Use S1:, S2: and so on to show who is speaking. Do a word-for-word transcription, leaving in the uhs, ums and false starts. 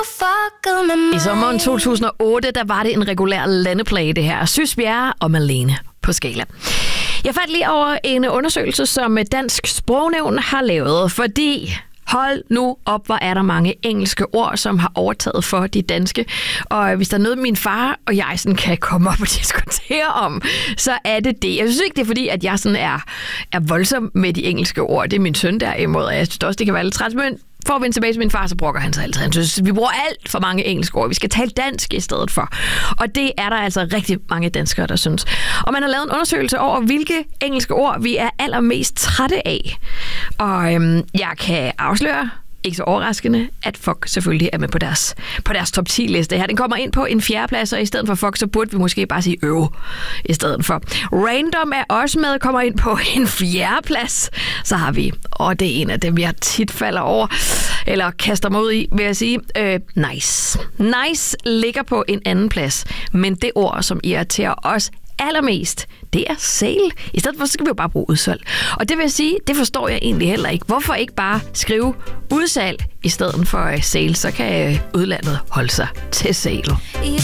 S1: I sommeren to tusind og otte, der var det en regulær landeplage, det her. Søsbjerg og Malene på skala. Jeg faldt lige over en undersøgelse, som Dansk Sprognævn har lavet, fordi... Hold nu op, hvor er der mange engelske ord, som har overtaget for de danske. Og hvis der er noget, min far og jeg sådan kan komme op og diskutere om, så er det det. Jeg synes ikke, det er fordi, at jeg sådan er, er voldsom med de engelske ord. Det er min søn derimod, og jeg synes også, det kan være lidt træt. Men for at vende tilbage til min far, så brokker han sig altid. Han synes, vi bruger alt for mange engelske ord. Vi skal tale dansk i stedet for. Og det er der altså rigtig mange danskere, der synes. Og man har lavet en undersøgelse over, hvilke engelske ord vi er allermest trætte af. Og øhm, jeg kan afsløre, ikke så overraskende, at fuck selvfølgelig er med på deres, på deres top ti-liste her. Den kommer ind på en fjerdeplads, og i stedet for fuck, så burde vi måske bare sige øv i stedet for. Random er også med, kommer ind på en fjerdeplads. Så har vi, og det er en af dem, jeg tit falder over, eller kaster mig ud i, vil jeg sige, øh, nice. Nice ligger på en anden plads, men det ord, som irriterer os allermest, det er sale. I stedet for, så skal vi jo bare bruge udsalg. Og det vil jeg sige, det forstår jeg egentlig heller ikke. Hvorfor ikke bare skrive udsalg i stedet for sale? Så kan udlandet holde sig til sale.